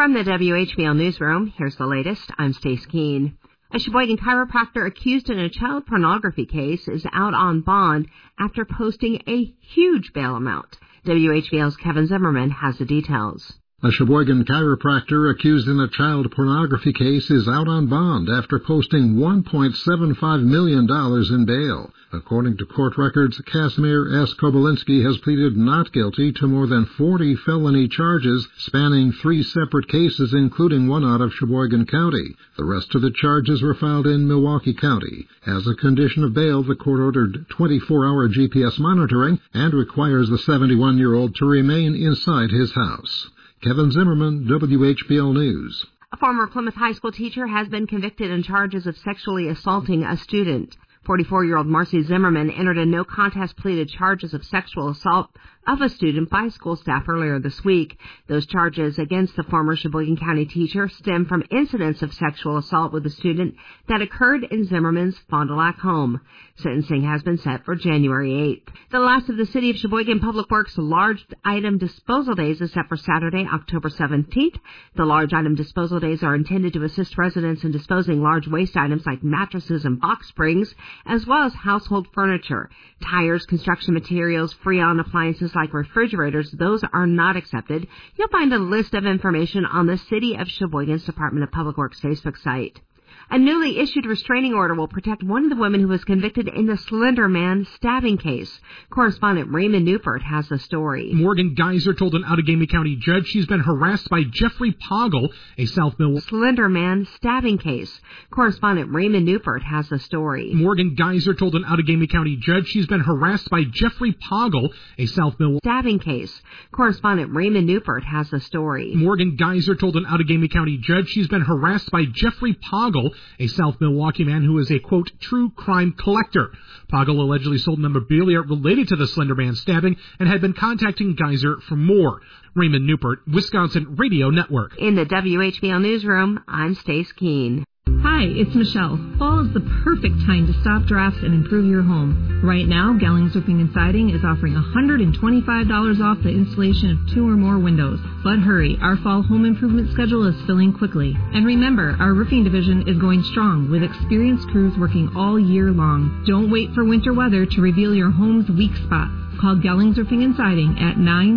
From the WHBL Newsroom, here's the latest. I'm Stace Keene. A Sheboygan chiropractor accused in a child pornography case is out on bond after posting a huge bail amount. WHBL's Kevin Zimmerman has the details. A Sheboygan chiropractor accused in a child pornography case is out on bond after posting $1.75 million in bail. According to court records, Casimir S. Kobolinski has pleaded not guilty to more than 40 felony charges spanning 3 separate cases, including one out of Sheboygan County. The rest of the charges were filed in Milwaukee County. As a condition of bail, the court ordered 24-hour GPS monitoring and requires the 71-year-old to remain inside his house. Kevin Zimmerman, WHBL News. A former Plymouth High School teacher has been convicted in charges of sexually assaulting a student. 44-year-old Marcy Zimmerman entered a no-contest plea to charges of sexual assault of a student by school staff earlier this week. Those charges against the former Sheboygan County teacher stem from incidents of sexual assault with a student that occurred in Zimmerman's Fond du Lac home. Sentencing has been set for January 8th. The last of the City of Sheboygan Public Works large item disposal days is set for Saturday, October 17th. The large item disposal days are intended to assist residents in disposing large waste items like mattresses and box springs, as well as household furniture. Tires, construction materials, Freon appliances like refrigerators, those are not accepted. You'll find a list of information on the City of Sheboygan's Department of Public Works Facebook site. A newly issued restraining order will protect one of the women who was convicted in the Slender Man stabbing case. Correspondent Raymond Newport has the story. Morgan Geyser told an Outagamie County judge she's been harassed by Jeffrey Poggle, a South Milwaukee Slender Man stabbing case. Correspondent Raymond Newport has the story. Morgan Geyser told an Outagamie County judge she's been harassed by Jeffrey Poggle, a South Milwaukee stabbing case. Correspondent Raymond Newport has the story. Morgan Geyser told an Outagamie County judge she's been harassed by Jeffrey Poggle, a South Milwaukee man who is a, quote, true crime collector. Poggle allegedly sold memorabilia related to the Slender Man stabbing and had been contacting Geyser for more. Raymond Newport, Wisconsin Radio Network. In the WHBL Newsroom, I'm Stace Keene. Hi, it's Michelle. Fall is the perfect time to stop drafts and improve your home. Right now, Gellings Roofing and Siding is offering $125 off the installation of 2 or more windows. But hurry, our fall home improvement schedule is filling quickly. And remember, our roofing division is going strong with experienced crews working all year long. Don't wait for winter weather to reveal your home's weak spots. Call Gellings Roofing and Siding at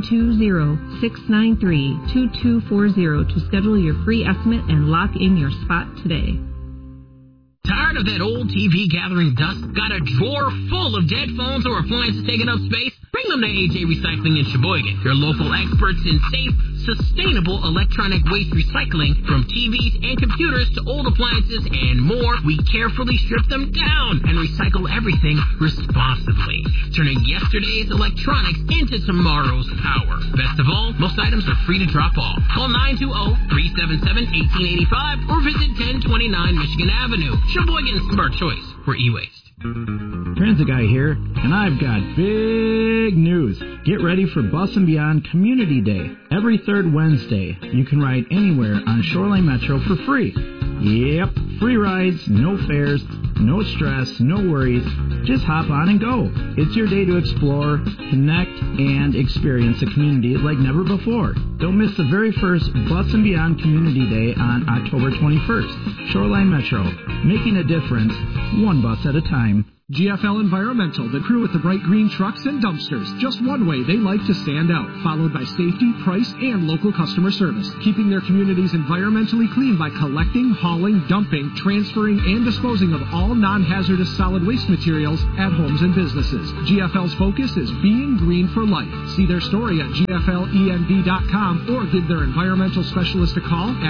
920-693-2240 to schedule your free estimate and lock in your spot today. Tired of that old TV gathering dust? Got a drawer full of dead phones or appliances taking up space? Bring them to AJ Recycling in Sheboygan. Your local experts in safe, sustainable electronic waste recycling. From TVs and computers to old appliances and more, we carefully strip them down and recycle everything responsibly, turning yesterday's electronics into tomorrow's power. Best of all, most items are free to drop off. Call 920-377-1885 or visit 1029 Michigan Avenue. Sheboygan's smart choice for e-waste. Transit Guy here, and I've got big news. Get ready for Bus and Beyond Community Day. Every third Wednesday, you can ride anywhere on Shoreline Metro for free. Yep, free rides, no fares, no stress, no worries. Just hop on and go. It's your day to explore, connect, and experience the community like never before. Don't miss the very first Bus and Beyond Community Day on October 21st. Shoreline Metro, making a difference, one bus at a time. GFL Environmental, the crew with the bright green trucks and dumpsters. Just one way they like to stand out, followed by safety, price, and local customer service. Keeping their communities environmentally clean by collecting, hauling, dumping, transferring, and disposing of all non-hazardous solid waste materials at homes and businesses. GFL's focus is being green for life. See their story at gflenv.com or give their environmental specialist a call at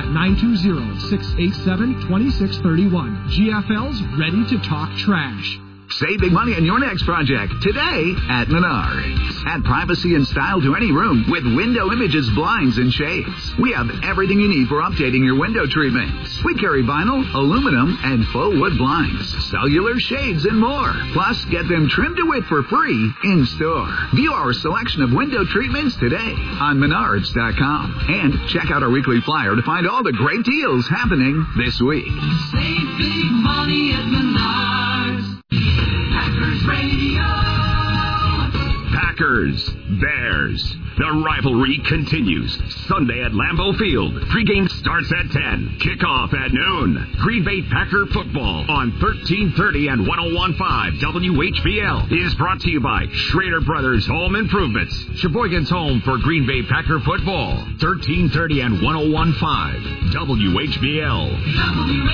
920-687-2631. GFL's ready to talk trash. Save big money on your next project today at Menards. Add privacy and style to any room with Window Images blinds and shades. We have everything you need for updating your window treatments. We carry vinyl, aluminum, and faux wood blinds, cellular shades, and more. Plus, get them trimmed to width for free in store. View our selection of window treatments today on Menards.com. And check out our weekly flyer to find all the great deals happening this week. Save big money at Menards. Packers Radio. Packers, Bears. The rivalry continues. Sunday at Lambeau Field. Pregame starts at 10. Kickoff at noon. Green Bay Packer football on 1330 and 101.5 WHBL is brought to you by Schrader Brothers Home Improvements. Sheboygan's home for Green Bay Packer football. 1330 and 101.5 WHBL.